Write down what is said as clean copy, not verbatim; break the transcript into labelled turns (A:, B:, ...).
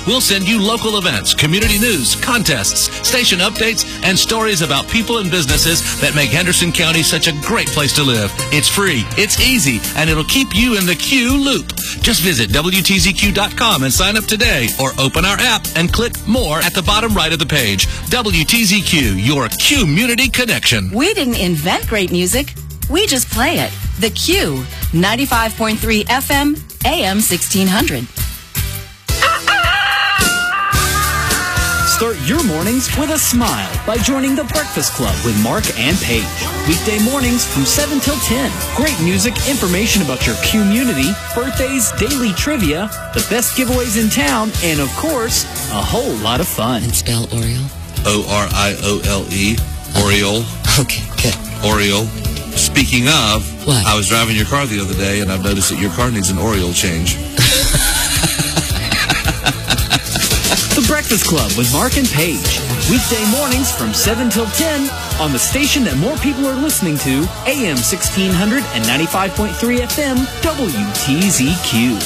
A: we'll send you local events, community news, contests, station updates, and stories about people and businesses that make Henderson County such a great place to live. It's free, it's easy, and it'll keep you in the Q loop. Just visit WTZQ.com and sign up today, or open our app and click More at the bottom right of the page. WTZQ, your community connection.
B: We didn't invent great music. We just play it. The Q, 95.3 FM, AM 1600.
C: Start your mornings with a smile by joining The Breakfast Club with Mark and Paige. Weekday mornings from 7 till 10. Great music, information about your community, birthdays, daily trivia, the best giveaways in town, and of course, a whole lot of fun.
D: And spell Oriole?
E: O-R-I-O-L-E. Oriole.
D: Okay, good.
E: Oriole. Speaking of,
D: what?
E: I was driving your car the other day, and I've noticed that your car needs an Oriole change.
C: The Breakfast Club with Mark and Paige. Weekday mornings from 7 till 10 on the station that more people are listening to, AM 1600 and 95.3 FM, WTZQ.